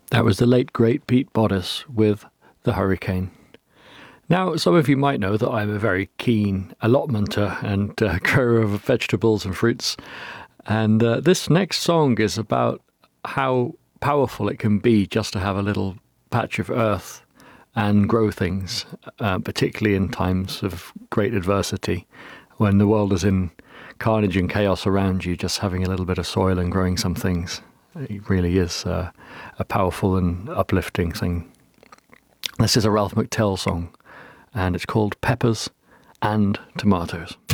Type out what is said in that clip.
That was the late, great Pete Bodice with The Hurricane. Now, some of you might know that I'm a very keen allotmenter and grower of vegetables and fruits. And this next song is about how powerful it can be just to have a little patch of earth and grow things, particularly in times of great adversity, when the world is in carnage and chaos around you. Just having a little bit of soil and growing some things, it really is a powerful and uplifting thing. This is a Ralph McTell song, and it's called Peppers and Tomatoes.